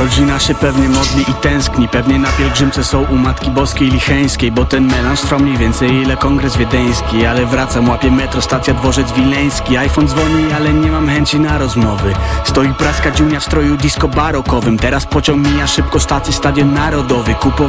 Rodzina się pewnie modli i tęskni, pewnie na pielgrzymce są u Matki Boskiej Licheńskiej, bo ten melanż trwa mniej więcej ile kongres wiedeński. Ale wracam, łapię metro, stacja dworzec wileński. iPhone dzwoni, ale nie mam chęci na rozmowy. Stoi praska dziunia w stroju disco barokowym. Teraz pociąg mija szybko stację, Stadion Narodowy.